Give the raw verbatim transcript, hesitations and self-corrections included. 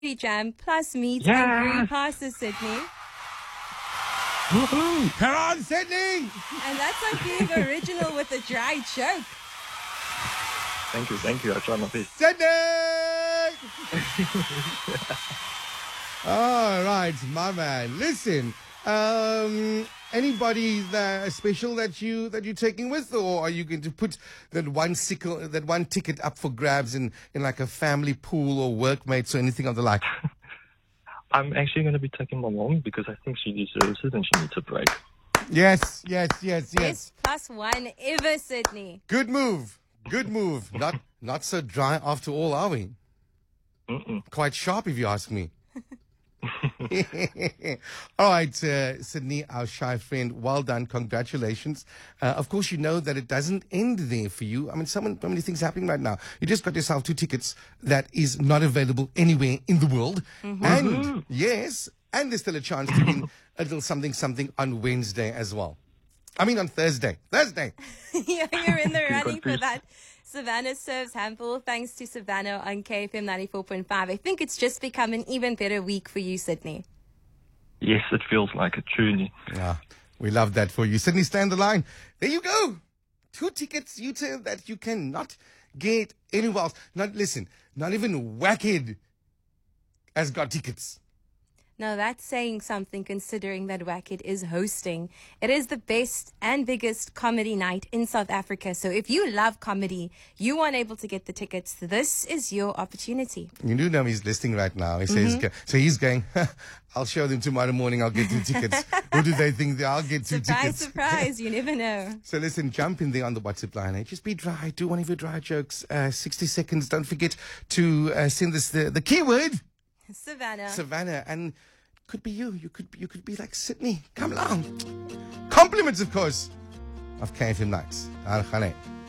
Jam plus meat Yes. and green pasta, Sydney. Woohoo! Come on, Sydney! And that's like being original with a dry joke. Thank you, thank you. I'll try my best. Sydney! All right, my man. Listen, um, anybody that special that you that you're taking with, or are you going to put that one sickle, that one ticket up for grabs in in like a family pool or workmates or anything of the like? I'm actually going to be taking my mom because I think she deserves it and she needs a break. Yes, yes, yes, yes. Best plus one ever, Sydney. Good move. Good move. Not not so dry after all, are we? Mm-mm. Quite sharp, if you ask me. All right, uh, Sydney, our shy friend, well done. Congratulations. Uh, of course, you know that it doesn't end there for you. I mean, so many, so many things happening right now. You just got yourself two tickets that is not available anywhere in the world. Mm-hmm. And, yes, and there's still a chance to win a little something, something on Wednesday as well. I mean, on Thursday. Thursday. Yeah, you're in the running for confused. that Savannah Serves Handball. Thanks to Savannah on K F M ninety-four point five. I think it's just become an even better week for you, Sydney. Yes, it feels like it, truly. Yeah, we love that for you. Sydney, stand the line. There you go. Two tickets, you tell that you cannot get anywhere else. Not, listen, not even Wackhead has got tickets. Now, that's saying something considering that Wackett is hosting. It is the best and biggest comedy night in South Africa. So if you love comedy, you aren't able to get the tickets, this is your opportunity. You do know he's listening right now. He says, Mm-hmm. so he's going, I'll show them tomorrow morning. I'll get two tickets. Who do they think they I'll get two Surprise, tickets? surprise, you never know. So listen, jump in there on the WhatsApp line. Eh? Just be dry. Do one of your dry jokes. Uh, sixty seconds. Don't forget to uh, send us the, the keyword. Savannah. Savannah, and could be you. You could be, you could be like Sydney. Come along. Compliments, of course, of K F M Nights. Al Khaled.